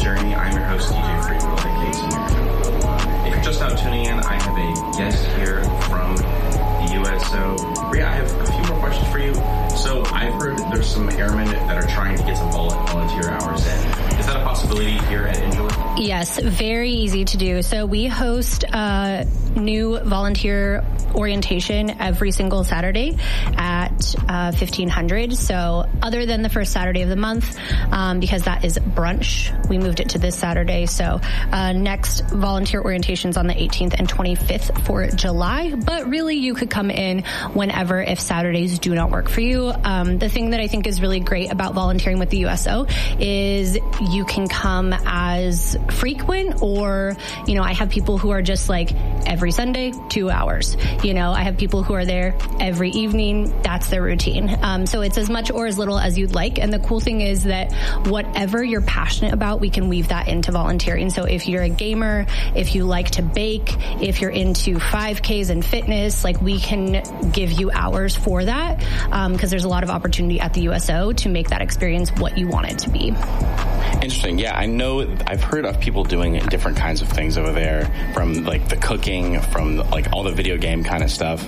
Journey. I'm your host, DJ Free, aka Casey. If you're just now tuning in, I have a guest here from the USO. Bria, I have a few more questions for you. So I've heard there's some airmen that are trying to get some volunteer hours in. Is that a possibility here at Angela? Yes, very easy to do. So we host new volunteer orientation every single Saturday at 1500. So other than the first Saturday of the month, because that is brunch, we moved it to this Saturday. So next volunteer orientations on the 18th and 25th for July. But really, you could come in whenever if Saturdays do not work for you. The thing that I think is really great about volunteering with the USO is you can come as frequent, or, you know, I have people who are just like every Sunday, 2 hours. You know, I have people who are there every evening. That's their routine. So it's as much or as little as you'd like. And the cool thing is that whatever you're passionate about, we can weave that into volunteering. So if you're a gamer, if you like to bake, if you're into 5Ks and fitness, like, we can give you hours for that, because there's a lot of opportunity at the USO to make that experience what you want it to be. Interesting. Yeah, I know I've heard of people doing different kinds of things over there, from like the cooking, from like all the video game kind of stuff.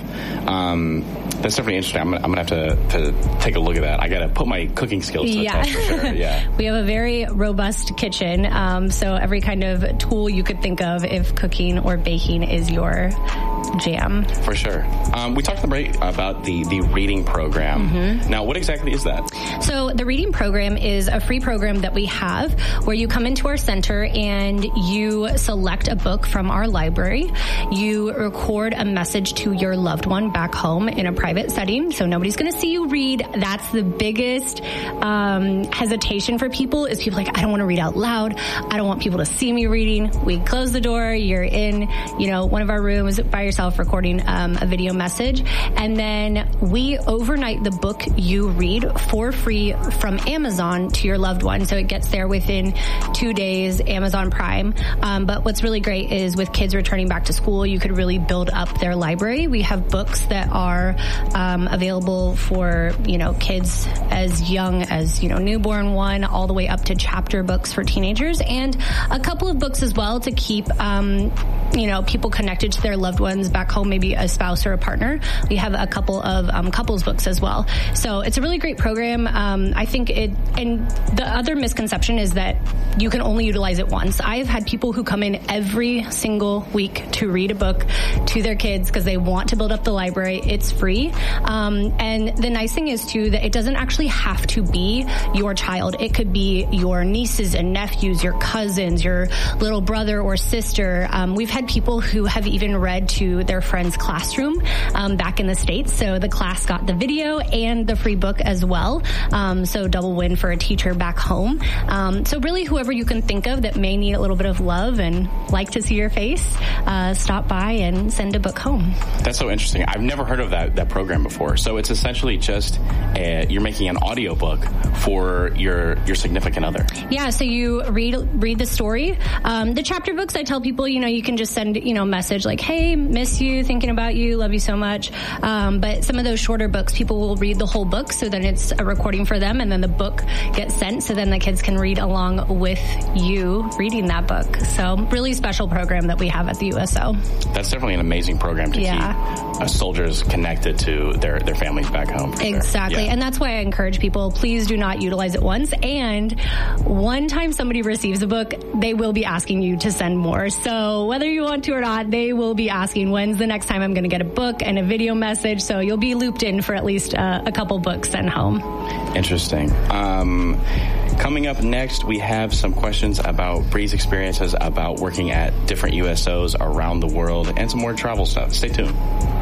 That's definitely interesting. I'm gonna have to take a look at that. I gotta put my cooking skills to the test for sure. Yeah. We have a very robust kitchen, so every kind of tool you could think of if cooking or baking is your jam. For sure. We talked about the reading program. Mm-hmm. Now, what exactly is that? So the reading program is a free program that we have where you come into our center and you select a book from our library. You record a message to your loved one back home in a private setting, so nobody's going to see you read. That's the biggest hesitation for people, is people like, I don't want to read out loud. I don't want people to see me reading. We close the door. You're in, one of our rooms by yourself recording a video message. And then we overnight the book you read for free from Amazon to your loved one. So it gets there within 2 days, Amazon Prime. But what's really great is with kids returning back to school, you could really build up their library. We have books that are available for, kids as young as, newborn one, all the way up to chapter books for teenagers, and a couple of books as well to keep, people connected to their loved ones back home, maybe a spouse or a partner. We have a couple of couples books as well. So it's a really great program. I think and the other misconception is that you can only utilize it once. I've had people who come in every single week to read a book to their kids because they want to build up the library. It's free. And the nice thing is too, that it doesn't actually have to be your child. It could be your nieces and nephews, your cousins, your little brother or sister. We've had people who have even read to their friend's classroom back in the States. So the class got the video and the free book as well. So double win for a teacher back home. So really, whoever you can think of that may need a little bit of love and like to see your face, stop by and send a book home. That's so interesting. I've never heard of that program before. So it's essentially just you're making an audiobook for your significant other. Yeah, so you read the story. The chapter books, I tell people, you can just send, a message like, hey, miss you, thinking about you, love you so much. But some of those shorter books, people will read the whole book, so then it's a recording for them, and then the book gets sent, so then the kids can read along with you reading that book. So really special program that we have at the USO. That's definitely an amazing program to keep soldiers connected to their families back home. Exactly. Sure. Yeah. And that's why I encourage people, please do not utilize it once. And one time somebody receives a book, they will be asking you to send more. So whether you want to or not, they will be asking, when's the next time I'm going to get a book and a video message? So you'll be looped in for at least a couple books sent home. Interesting. Coming up next, we have some questions about Bria's experiences about working at different USOs around the world and some more travel stuff. Stay tuned.